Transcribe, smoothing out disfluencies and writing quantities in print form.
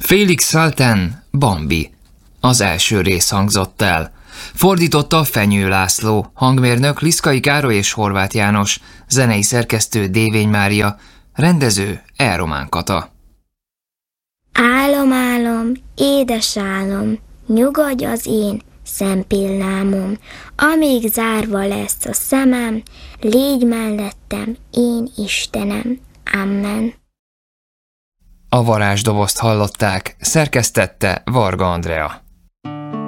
Félix Salten, Bambi. Az első rész hangzott el. Fordította Fenyő László, hangmérnök Liszkai Károly és Horváth János, zenei szerkesztő Dévény Mária, rendező Elromán Kata. Álom, álom, édes álom, nyugodj az én szempillámom, amíg zárva lesz a szemem, légy mellettem, én Istenem. Amen. A varázsdobozt hallották, szerkesztette Varga Andrea.